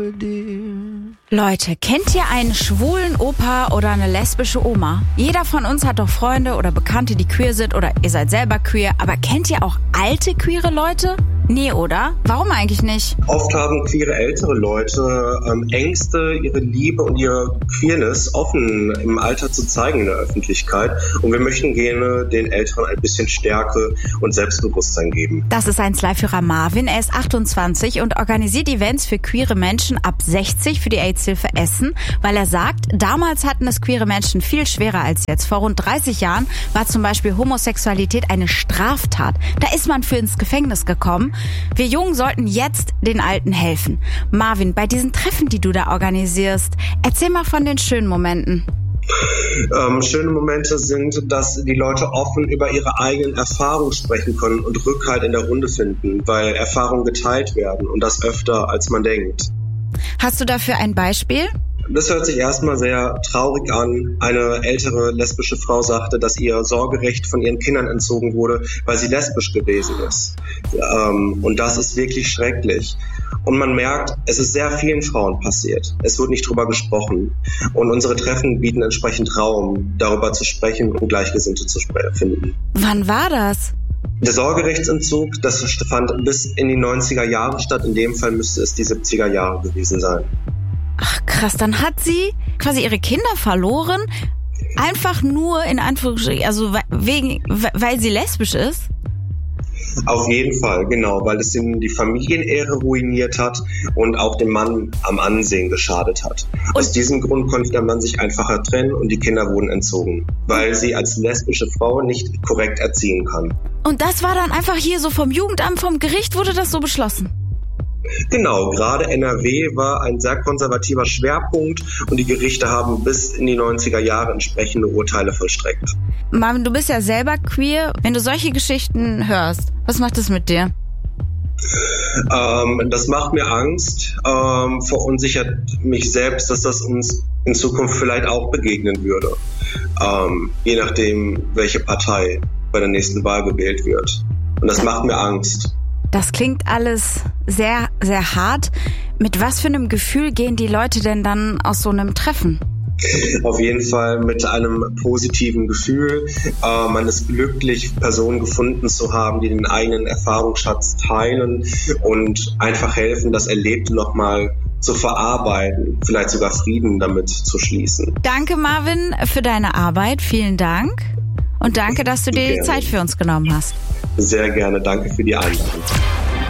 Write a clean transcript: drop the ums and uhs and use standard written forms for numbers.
Leute, kennt ihr einen schwulen Opa oder eine lesbische Oma? Jeder von uns hat doch Freunde oder Bekannte, die queer sind, oder ihr seid selber queer. Aber kennt ihr auch alte queere Leute? Nee, oder? Warum eigentlich nicht? Oft haben queere ältere Leute Ängste, ihre Liebe und ihre Queerness offen im Alter zu zeigen in der Öffentlichkeit. Und wir möchten gerne den Älteren ein bisschen Stärke und Selbstbewusstsein geben. Das ist 1Live-Hörer Marvin. Er ist 28 und organisiert Events für queere Menschen ab 60 für die AIDS-Hilfe Essen, weil er sagt, damals hatten es queere Menschen viel schwerer als jetzt. Vor rund 30 Jahren war zum Beispiel Homosexualität eine Straftat. Da ist man für ins Gefängnis gekommen. Wir Jungen sollten jetzt den Alten helfen. Marvin, bei diesen Treffen, die du da organisierst, erzähl mal von den schönen Momenten. Schöne Momente sind, dass die Leute offen über ihre eigenen Erfahrungen sprechen können und Rückhalt in der Runde finden, weil Erfahrungen geteilt werden und das öfter, als man denkt. Hast du dafür ein Beispiel? Das hört sich erstmal sehr traurig an. Eine ältere lesbische Frau sagte, dass ihr Sorgerecht von ihren Kindern entzogen wurde, weil sie lesbisch gewesen ist. Und das ist wirklich schrecklich. Und man merkt, es ist sehr vielen Frauen passiert. Es wird nicht drüber gesprochen. Und unsere Treffen bieten entsprechend Raum, darüber zu sprechen und Gleichgesinnte zu finden. Wann war das? Der Sorgerechtsentzug, das fand bis in die 90er Jahre statt. In dem Fall müsste es die 70er Jahre gewesen sein. Ach krass, dann hat sie quasi ihre Kinder verloren, einfach nur in Anführungsstrichen, also weil sie lesbisch ist? Auf jeden Fall, genau, weil es ihm die Familienehre ruiniert hat und auch dem Mann am Ansehen geschadet hat. Aus diesem Grund konnte der Mann sich einfacher trennen und die Kinder wurden entzogen, weil sie als lesbische Frau nicht korrekt erziehen kann. Und das war dann einfach hier so vom Jugendamt, vom Gericht wurde das so beschlossen? Genau, gerade NRW war ein sehr konservativer Schwerpunkt und die Gerichte haben bis in die 90er Jahre entsprechende Urteile vollstreckt. Marvin, du bist ja selber queer. Wenn du solche Geschichten hörst, was macht das mit dir? Das macht mir Angst, verunsichert mich selbst, dass das uns in Zukunft vielleicht auch begegnen würde. Je nachdem, welche Partei bei der nächsten Wahl gewählt wird. Und das macht mir Angst. Das klingt alles sehr, sehr hart. Mit was für einem Gefühl gehen die Leute denn dann aus so einem Treffen? Auf jeden Fall mit einem positiven Gefühl. Man ist glücklich, Personen gefunden zu haben, die den eigenen Erfahrungsschatz teilen und einfach helfen, das Erlebte nochmal zu verarbeiten, vielleicht sogar Frieden damit zu schließen. Danke, Marvin, für deine Arbeit. Vielen Dank. Und danke, dass du dir die Zeit für uns genommen hast. Sehr gerne. Danke für die Einladung.